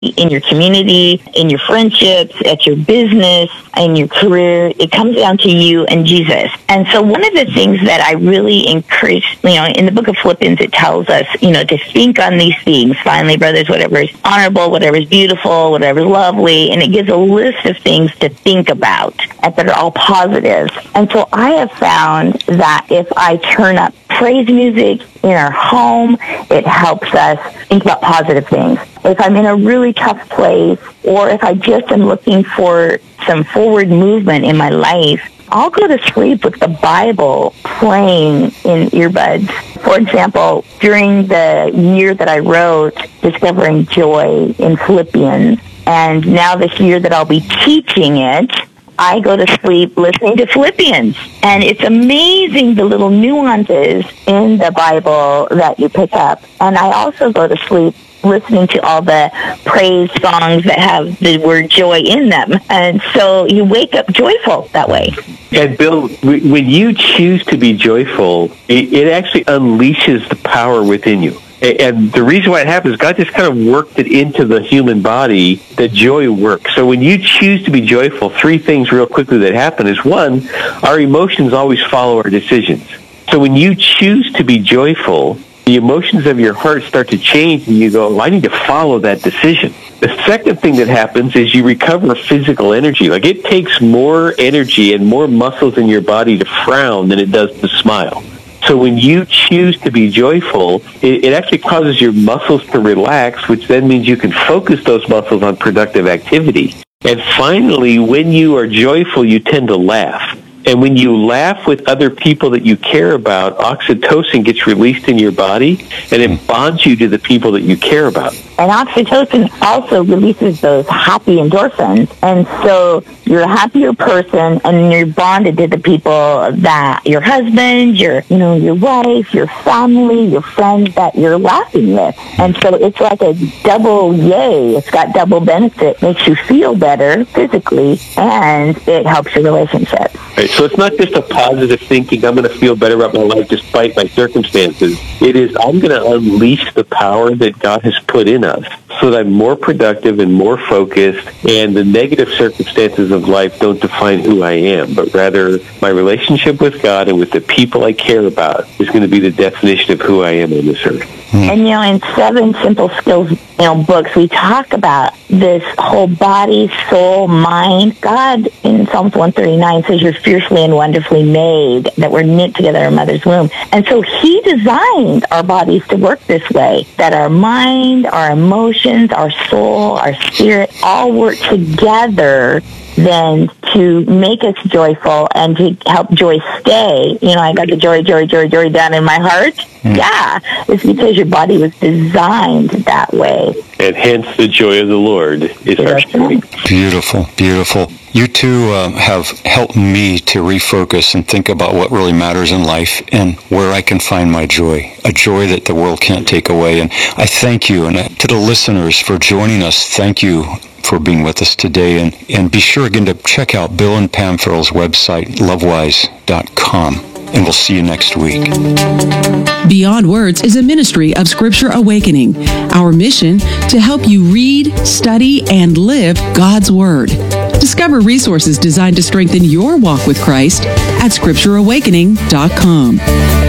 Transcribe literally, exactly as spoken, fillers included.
in your community, in your friendships, at your business, in your career. It comes down to you and Jesus. And so one of the things that I really encourage, you know, in the book of Philippians, it tells us, you know, to think on these things. Finally, brothers, whatever is honorable, whatever is beautiful, whatever is lovely. And it gives a list of things to think about that are all positive. And so I have found that if I turn up praise music in our home, it helps us think about positive things. If I'm in a really tough place, or if I just am looking for some forward movement in my life, I'll go to sleep with the Bible playing in earbuds. For example, during the year that I wrote Discovering Joy in Philippians, and now this year that I'll be teaching it, I go to sleep listening to Philippians. And it's amazing the little nuances in the Bible that you pick up. And I also go to sleep listening to all the praise songs that have the word joy in them. And so you wake up joyful that way. And Bill, when you choose to be joyful, it actually unleashes the power within you. And the reason why it happens, God just kind of worked it into the human body that joy works. So when you choose to be joyful, three things real quickly that happen is, one, our emotions always follow our decisions. So when you choose to be joyful, the emotions of your heart start to change, and you go, well, I need to follow that decision. The second thing that happens is you recover physical energy. Like, it takes more energy and more muscles in your body to frown than it does to smile. So when you choose to be joyful, it, it actually causes your muscles to relax, which then means you can focus those muscles on productive activity. And finally, when you are joyful, you tend to laugh. And when you laugh with other people that you care about, oxytocin gets released in your body, and it bonds you to the people that you care about. And oxytocin also releases those happy endorphins. And so you're a happier person, and you're bonded to the people that your husband, your, you know, your wife, your family, your friends that you're laughing with. And so it's like a double yay. It's got double benefit. Makes you feel better physically, and it helps your relationship. Right, so it's not just a positive thinking, I'm going to feel better about my life despite my circumstances. It is, I'm going to unleash the power that God has put in us so that I'm more productive and more focused, and the negative circumstances of life don't define who I am, but rather my relationship with God and with the people I care about is going to be the definition of who I am on this earth. And, you know, in Seven Simple Skills, you know, books, we talk about this whole body, soul, mind. God, in Psalms one thirty-nine, says you're fiercely and wonderfully made, that we're knit together in our mother's womb. And so he designed our bodies to work this way, that our mind, our emotions, our soul, our spirit all work together then to make us joyful and to help joy stay. You know, I got the joy, joy, joy, joy down in my heart. Mm. Yeah, it's because your body was designed that way. And hence the joy of the Lord is our strength. Beautiful, beautiful. You two uh, have helped me to refocus and think about what really matters in life and where I can find my joy, a joy that the world can't take away. And I thank you, and to the listeners for joining us, thank you for being with us today. And, and be sure again to check out Bill and Pam Farrell's website, lovewise dot com. And we'll see you next week. Beyond Words is a ministry of Scripture Awakening. Our mission, to help you read, study, and live God's Word. Discover resources designed to strengthen your walk with Christ at scripture awakening dot com.